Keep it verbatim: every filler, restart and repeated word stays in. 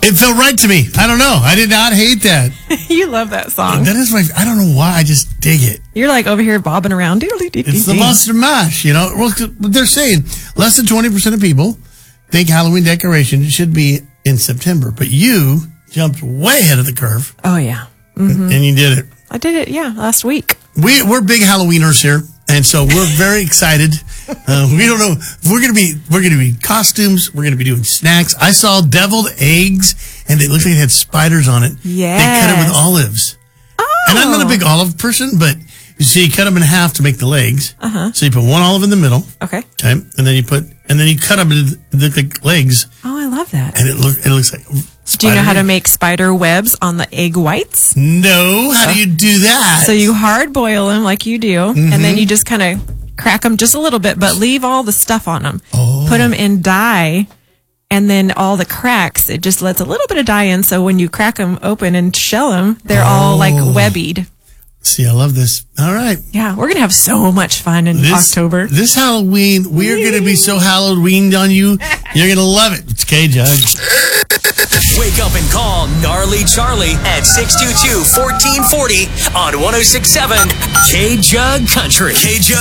It felt right to me. I don't know. I did not hate that. You love that song. That is my, I don't know why. I just dig it. You're like over here bobbing around. It's the monster mash, you know. Well, they're saying less than twenty percent of people think Halloween decorations should be in September. But you jumped way ahead of the curve. Oh, yeah. Mm-hmm. And you did it. I did it, yeah, last week. We, we're big Halloweeners here. And so we're very excited. Uh, we don't know. We're going to be, we're going to be costumes. We're going to be doing snacks. I saw deviled eggs and it looked like it had spiders on it. Yeah. They cut it with olives. Oh. And I'm not a big olive person, but you see, you cut them in half to make the legs. Uh-huh. So you put one olive in the middle. Okay. Okay. And then you put, and then you cut them into the, the legs. Oh, I love that. And it look, it looks like Do you know how to egg. make spider webs on the egg whites? No. How do you do that? So you hard boil them like you do, Mm-hmm. and then you just kind of crack them just a little bit, but leave all the stuff on them. Oh. Put them in dye, and then all the cracks, it just lets a little bit of dye in, so when you crack them open and shell them, they're Oh. all like webbied. See, I love this. All right. Yeah, we're going to have so much fun in This, October. This Halloween, we are going to be so Halloweened on you. You're going to love it. It's K-Jug. Wake up and call Gnarly Charlie at six two two, one four four zero on one oh six point seven K-Jug Country. K-Jug.